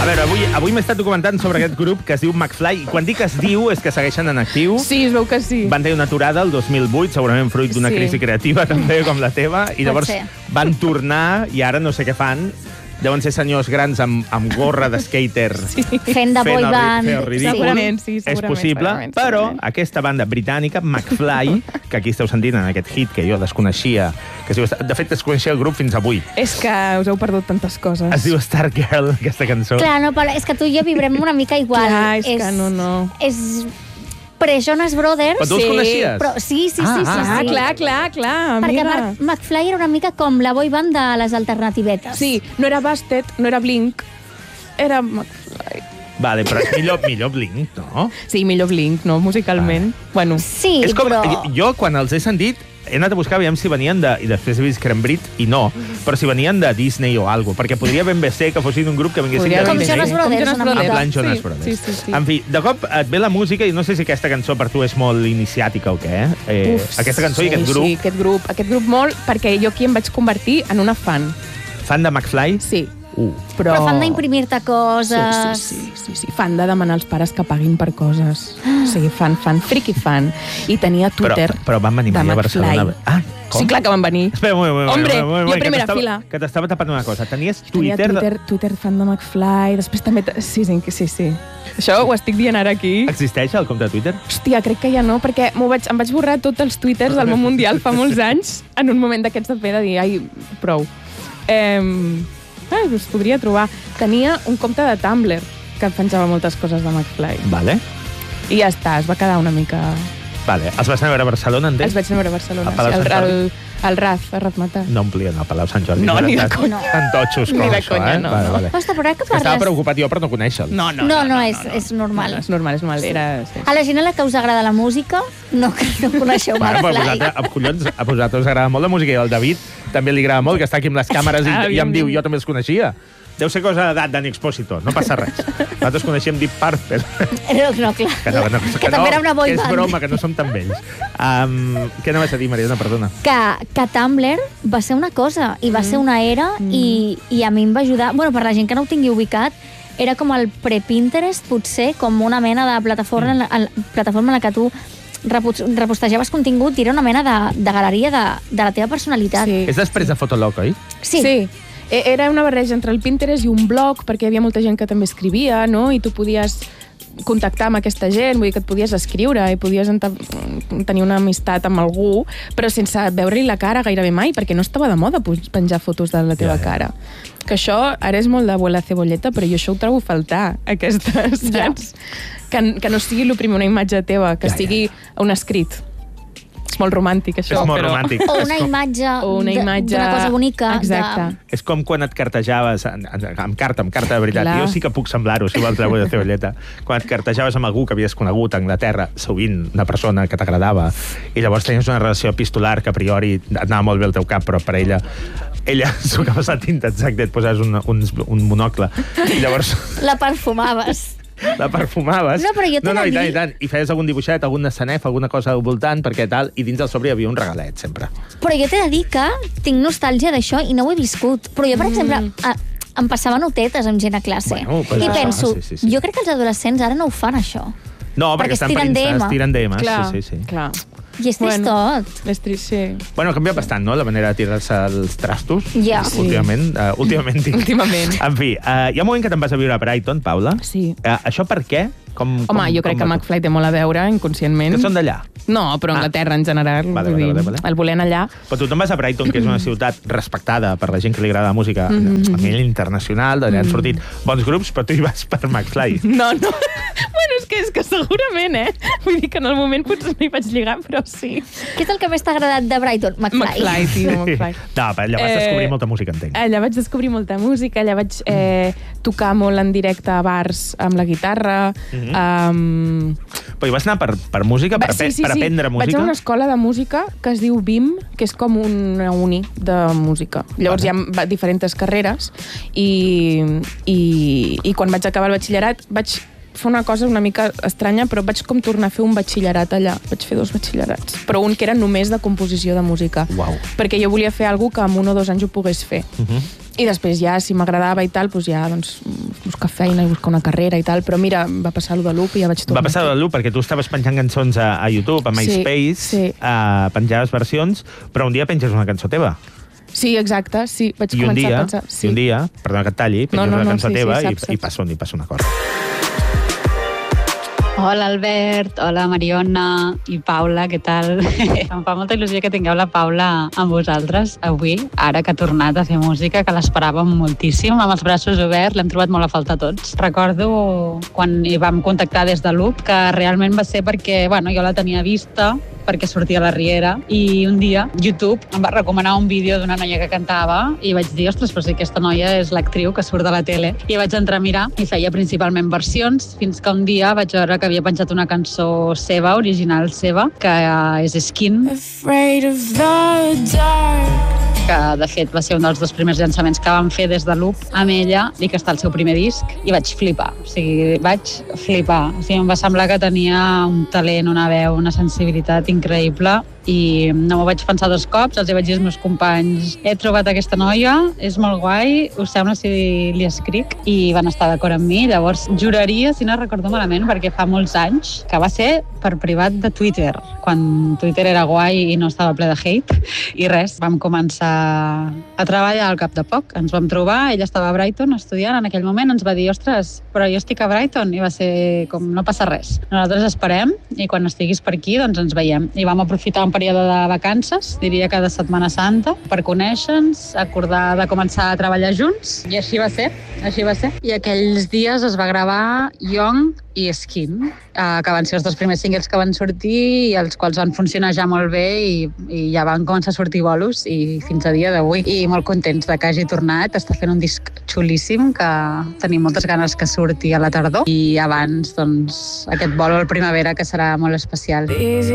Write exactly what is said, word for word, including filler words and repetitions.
veure, avui, avui m'he estat documentant sobre aquest grup que es diu McFly, i quan dic es diu és que segueixen en actiu. Sí, es veu que sí. Van tenir una aturada el dos mil vuit, segurament fruit d'una Sí. crisi creativa també com la teva, i Pot llavors ser. van tornar i ara no sé què fan. Deuen ser senyors grans amb, amb gorra de skater. Sí. Fent de boy el ri- band. fer el ridícul. Segurament, sí, És segurament, possible, segurament, però segurament. aquesta banda britànica, McFly, que aquí esteu sentint en aquest hit que jo desconeixia, que es diu, de fet desconeixia el grup fins avui. És que us heu perdut tantes coses. Es diu Stargirl, aquesta cançó. Clar, no, Paula, és que tu i jo vibrem una mica igual. Clar, és que no, no. És pre-Jonas Brothers. Però tu els Sí, coneixies? Però, sí, sí, Ah, sí, sí, ah, Ah, sí. clar, clar, clar, Perquè amiga. Mark McFly era una mica com la boy band de les alternativetes. Sí, no era Busted, no era Blink, era McFly. Vale, però és millor, millor Blink, no? Sí, millor Blink, no? Musicalment. Bueno, Sí, és com, però... Jo, quan els he sentit, he anat a buscar aviam si venien de... I després he vist que eren Brit, i no. Però si venien de Disney o alguna cosa. Perquè podria ben bé ser que fossin un grup que vinguessin podria de Com ben Disney. Jonas ser. Brothers, Com Jonas una En mica. plan Jonas Sí, Brothers. sí, sí, sí. En fi, de cop et ve la música i no sé si aquesta cançó per tu és molt iniciàtica o què. Eh, Uf, aquesta cançó sí, i aquest grup. Sí, aquest grup, aquest grup molt, perquè jo aquí em vaig convertir en una fan. Fan de McFly? Sí, Uh. però... Però fan d'imprimir-te Sí, coses... sí, sí, sí, sí. Fan de demanar als pares que paguin per coses. O sigui, fan, fan, friki fan. I tenia Twitter Però, però van venir de mai a McFly. Barcelona. Ah, com? Sí, clar que van venir. Espera, un moment, un moment, Hombre, un moment, un jo moment, primera que t'estava- fila. Que t'estava tapant una cosa. Tenies Tenia Twitter... de- Twitter, Twitter fan de McFly, després també... t- Sí, sí, sí, sí. Això ho estic dient ara aquí. Existeix el compte de Twitter? Hòstia, crec que ja no, perquè m'ho vaig, em vaig borrar tots els twitters del món mundial fa molts anys en un moment d'aquests de fer de dir, ai, prou. Eh, eh, us podria trobar. Tenia un compte de Tumblr que penjava moltes coses de McFly. Vale. I ja està, es va quedar una mica... Vale. Els vas anar a veure a Barcelona, entenc? Els vaig anar a veure a Barcelona. A Palau sí, el, Sant Jordi? el, el Raz, el Razmatà. No omplien el Palau Sant Jordi. No, eren ni de tan- conya. Tan totxos Ni com de això, conya, eh? no, Vale, no. vale. Ostres, però ara que Estava parles... preocupat jo per no conèixer-los. No, no, No, no, és, és normal. No, és normal, és normal. Era... Sí. A la gent a la que us agrada la música, no, no coneixeu Bueno, però a McFly. vosaltres, a, collons, a vosaltres us agrada molt la música i al David també li agrada molt, que està aquí amb les càmeres i, Ah, i em diu, evidentment. jo també els coneixia. Deu ser cosa d'edat Dani Expósito, no passa res. Nosaltres coneixíem Deep Purple. No, no, clar. Que, no, no, que també era una boy que és band. broma, que no som tan vells. Um, què anaves a dir, Mariana? Perdona. Que, que Tumblr va ser una cosa, i va ser una era, i, i a mi em va ajudar... Bueno, per la gent que no ho tingui ubicat, era com el pre-Pinterest, potser, com una mena de plataforma, en la, en, plataforma en la que tu repost- repostejaves contingut i era una mena de, de galeria de, de la teva personalitat. Sí. És després de Fotolog, oi? Sí. Sí. E- Era una barreja entre el Pinterest i un blog, perquè hi havia molta gent que també escrivia, no? I tu podies contactar amb aquesta gent, vull dir que et podies escriure i podies enta- tenir una amistat amb algú, però sense veure-li la cara gairebé mai, perquè no estava de moda pu- penjar fotos de la teva Ja, ja. cara. Que això ara és molt d'abuela cebolleta, però jo això ho trobo a faltar, aquestes, Ja. saps? Que, que no sigui el primer una imatge teva, que Ja, ja, sigui un escrit. És molt romàntic, això. És molt però... romàntic. O És una com- imatge, O una de- imatge... d'una cosa bonica. Exacte. De... És com quan et cartejaves en- en- amb carta, amb carta de veritat. Clar. Jo sí que puc semblar-ho, si vols, de cebolleta. Quan et cartejaves amb algú que havies conegut a Anglaterra, sovint una persona que t'agradava, i llavors tenies una relació epistolar que a priori et anava molt bé al teu cap, però per ella ella sucava la tinta, exacte, et posaves un, un, un monocle. I llavors La perfumaves. la perfumaves. No, però jo t'he no, no, de i tant, dir- i tant. I feies algun dibuixet, algun escenef, alguna cosa al voltant, perquè tal, i dins del sobre hi havia un regalet, sempre. Però jo t'he de dir que tinc nostàlgia d'això i no ho he viscut. Però jo, per exemple, a, em passava notetes amb gent a classe. Bueno, pues I això, penso, sí, sí, sí. jo crec que els adolescents ara no ho fan, això. No, Perquè perquè, estan es tiren per Insta, D M. es tiren D Ms, Clar, sí, sí, sí. clar. I és trist Bueno. tot. És trist, sí. Bueno, ha canviat bastant, no?, la manera de tirar-se els trastos. Ja. Sí. Últimament. Uh, últimament, dic. Últimament. En fi, uh, hi ha un moment que te'n vas a viure a Brighton, Paula. Sí. Uh, això per què? Com, Home, com, jo crec com que va- McFly té molt a veure, inconscientment. Que són d'allà. No, però Ah. Anglaterra en general. Vale, vull vale, dir, vale, vale. El volent allà. Però tu te'n vas a Brighton, que és una ciutat respectada per la gent que li agrada la música Mm -hmm. a nivell internacional, d'allà han sortit bons grups, però tu hi vas per McFly. No, no. Bueno, és que, és que segurament, eh? Vull dir que en el moment potser no hi vaig lligar, però sí. Què és el que més t'ha agradat de Brighton? McFly. McFly, tio, McFly. No, però allà vas Eh, descobrir molta música, entenc. Allà vaig descobrir molta música, allà vaig eh, tocar molt en directe a bars amb la guitarra. Mhm. um, Però hi vas anar per, per música, per, Va, sí, sí, per sí. aprendre música? Vaig a una escola de música que es diu B I M, que és com una uni de música. Llavors Vale. hi ha va- diferents carreres i, i, i quan vaig acabar el batxillerat vaig fer una cosa una mica estranya, però vaig com tornar a fer un batxillerat allà. Vaig fer dos batxillerats, però un que era només de composició de música. Uau. Perquè jo volia fer alguna que en un o dos anys ho pogués fer. Uh -huh. I després ja, si m'agradava i tal, doncs ja doncs, us buscar feina i buscar una carrera i tal, però mira, va passar allò de l'U P i ja vaig tornar. Va passar allò de l'U P perquè tu estaves penjant cançons a, a YouTube, a MySpace, sí, sí. Uh, penjaves versions, però un dia penges una cançó teva. Sí, exacte, sí, vaig I començar dia, a pensar... Sí. I un dia, perdona que et talli, penges no, no, una no, cançó sí, teva sí, i, saps, saps. i passa un, i passa una cosa. Hola Albert, hola Mariona i Paula, què tal? Em fa molta il·lusió que tingueu la Paula amb vosaltres avui, ara que ha tornat a fer música, que l'esperàvem moltíssim, amb els braços oberts, l'hem trobat molt a falta tots. Recordo quan hi vam contactar des de l'U P que realment va ser perquè, bueno, jo la tenia vista, perquè sortia a la Riera, i un dia YouTube em va recomanar un vídeo d'una noia que cantava i vaig dir, ostres, però si aquesta noia és l'actriu que surt de la tele. I vaig entrar a mirar i feia principalment versions, fins que un dia vaig veure que havia penjat una cançó seva, original seva, que és Skin. Afraid of the dark. Que de fet va ser un dels dos primers llançaments que vam fer des de l'U P amb ella i que està al seu primer disc, i vaig flipar, o sigui, vaig flipar. O sigui, em va semblar que tenia un talent, una veu, una sensibilitat increïble, i no m'ho vaig pensar dos cops, els vaig dir als meus companys, he trobat aquesta noia, és molt guai, us sembla si li escric? I van estar d'acord amb mi. Llavors juraria, si no recordo malament, perquè fa molts anys, que va ser per privat de Twitter, quan Twitter era guai i no estava ple de hate, i res, vam començar a treballar al cap de poc. Ens vam trobar, ella estava a Brighton estudiant en aquell moment, ens va dir, ostres, però jo estic a Brighton, i va ser com, no passa res. Nosaltres esperem, i quan estiguis per aquí, doncs ens veiem. I vam aprofitar un període de vacances, diria que de Setmana Santa, per conèixer-nos, acordar de començar a treballar junts, i així va ser, així va ser. I aquells dies es va gravar Young i Skin, eh, que van ser els dos primers singles que van sortir i els quals van funcionar ja molt bé, i, i ja van començar a sortir bolos, i fins a dia d'avui. I molt contents de que hagi tornat, està fent un disc xulíssim que tenim moltes ganes que surti a la tardor, i abans, doncs, aquest bolo al primavera, que serà molt especial.